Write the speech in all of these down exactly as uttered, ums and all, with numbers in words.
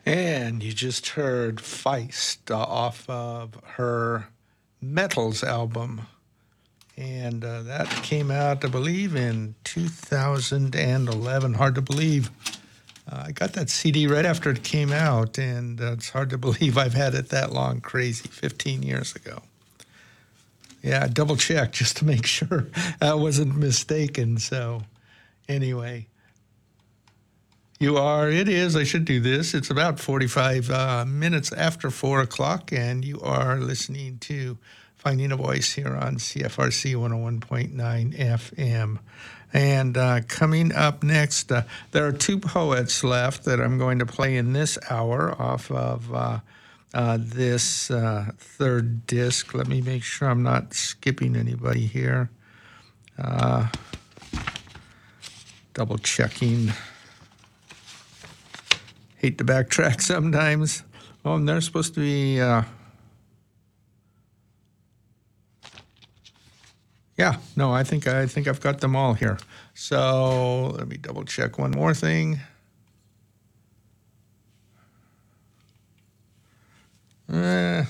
And you just heard Feist uh, off of her Metals album. And uh, that came out, I believe, in two thousand eleven. Hard to believe. Uh, I got that C D right after it came out, and uh, it's hard to believe I've had it that long. Crazy, fifteen years ago. Yeah, double check just to make sure I wasn't mistaken. So anyway, you are, it is, I should do this. It's about forty-five uh, minutes after four o'clock, and you are listening to Finding a Voice here on C F R C one oh one point nine F M. And uh, coming up next, uh, there are two poets left that I'm going to play in this hour off of uh, uh, this uh, third disc. Let me make sure I'm not skipping anybody here. Uh, double checking. Hate to backtrack sometimes. Oh, and they're supposed to be... Uh, Yeah, no, I think I think I've got them all here. So let me double check one more thing. Uh,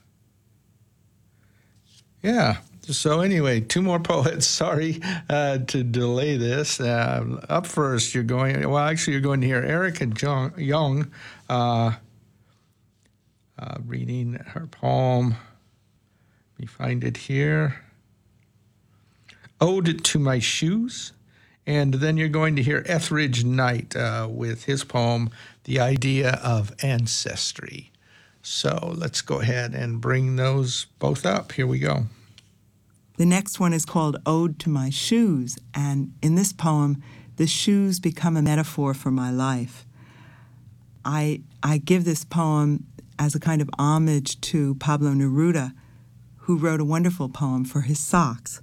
yeah. So anyway, two more poets. Sorry uh, to delay this. Uh, up first, you're going. Well, actually, you're going to hear Erica Jong uh, uh, reading her poem. Let me find it here. Ode to My Shoes, and then you're going to hear Etheridge Knight uh, with his poem, The Idea of Ancestry. So let's go ahead and bring those both up. Here we go. The next one is called Ode to My Shoes, and in this poem, the shoes become a metaphor for my life. I, I give this poem as a kind of homage to Pablo Neruda, who wrote a wonderful poem for his socks.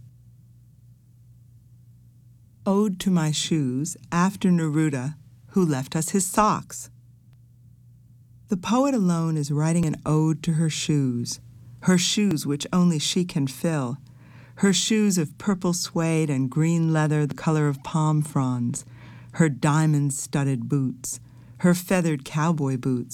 Ode to My Shoes, after Neruda, who left us his socks. The poet alone is writing an ode to her shoes, her shoes which only she can fill, her shoes of purple suede and green leather the color of palm fronds, her diamond-studded boots, her feathered cowboy boots,